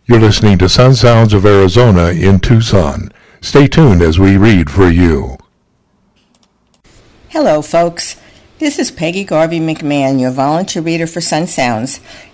You're listening to Sun Sounds of Arizona in Tucson. Stay tuned as we read for you. Hello, folks. This is Peggy Garvey McMahon, your volunteer reader for Sun Sounds,